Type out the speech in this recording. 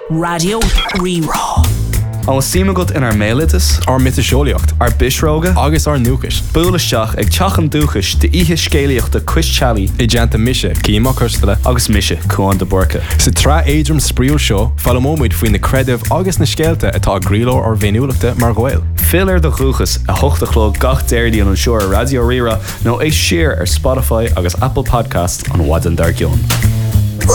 Radio Rerá. An síime go in ar mélitas, ar mit seolaíocht, ar bisróga, agus ar nuachas. búlaisteach ag teachan dúchas de ihe scéalaíochta cuis tealaí I deanta mise, címa costala. agus mise chuan de borca. Sa tra éidrim spríúil seo, fall móid faoin na creidimh agus na scéalta atá gríló ar bhéúachta mar ghail. Filar de chuchas a hochtachló gach déirdí an seoir Radio Rira nó é siar ar Spotify agus Apple Podcast an Wadan Dargion.